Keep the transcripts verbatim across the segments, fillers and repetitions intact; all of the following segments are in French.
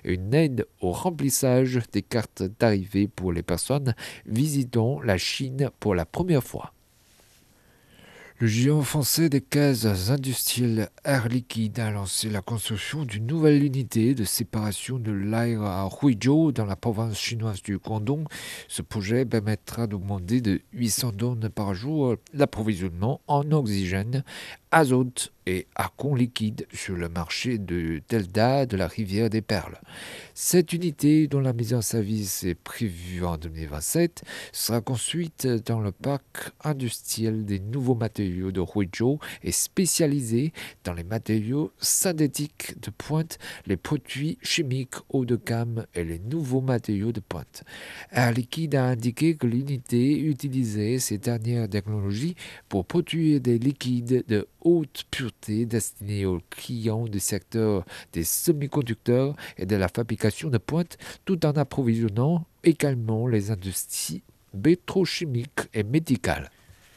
une aide au remplissage des cartes d'arrivée pour les personnes visitant la Chine pour la première fois. Le géant français des caisses industrielles Air Liquide a lancé la construction d'une nouvelle unité de séparation de l'air à Huizhou dans la province chinoise du Guangdong. Ce projet permettra d'augmenter de huit cents tonnes par jour l'approvisionnement en oxygène, azote et argon liquide sur le marché de delta de la rivière des Perles. Cette unité, dont la mise en service est prévue en deux mille vingt-sept, sera construite dans le parc industriel des nouveaux matériaux de Huizhou et spécialisée dans les matériaux synthétiques de pointe, les produits chimiques haut de gamme et les nouveaux matériaux de pointe. Air Liquide a indiqué que l'unité utilisait ces dernières technologies pour produire des liquides de haute pureté destinés aux clients du secteur des semi-conducteurs et de la fabrication de pointe, tout en approvisionnant également les industries pétrochimiques et médicales.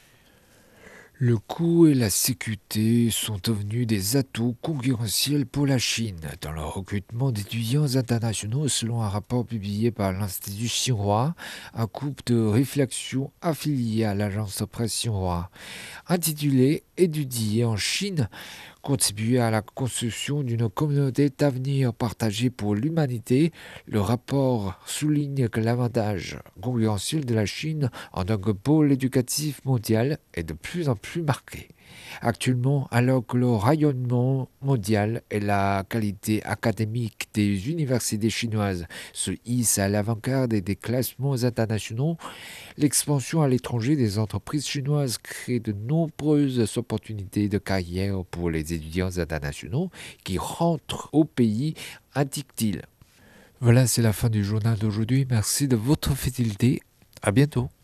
Le coût et la sécurité sont devenus des atouts concurrentiels pour la Chine dans le recrutement d'étudiants internationaux selon un rapport publié par l'Institut Xinhua, un groupe de réflexion affilié à l'agence de presse Xinhua, intitulé « Étudier en Chine ». Contribuer à la construction d'une communauté d'avenir partagée pour l'humanité, le rapport souligne que l'avantage concurrentiel de la Chine en tant que pôle éducatif mondial est de plus en plus marqué. Actuellement, alors que le rayonnement mondial et la qualité académique des universités chinoises se hissent à l'avant-garde des classements internationaux, l'expansion à l'étranger des entreprises chinoises crée de nombreuses opportunités de carrière pour les étudiants internationaux qui rentrent au pays, indique-t-il. Voilà, c'est la fin du journal d'aujourd'hui. Merci de votre fidélité. À bientôt.